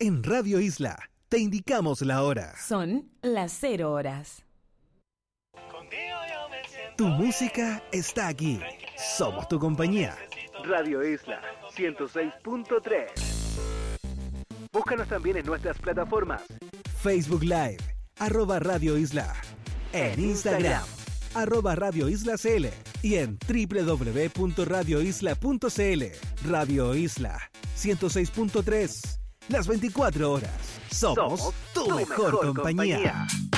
En Radio Isla te indicamos la hora. Son las 0 horas. Tu música está aquí. Somos tu compañía. Radio Isla 106.3. Búscanos también en nuestras plataformas. Facebook Live, @Radio Isla. En Instagram, @Radio Isla CL. Y en www.radioisla.cl. Radio Isla 106.3. Las 24 horas. Somos tu mejor compañía.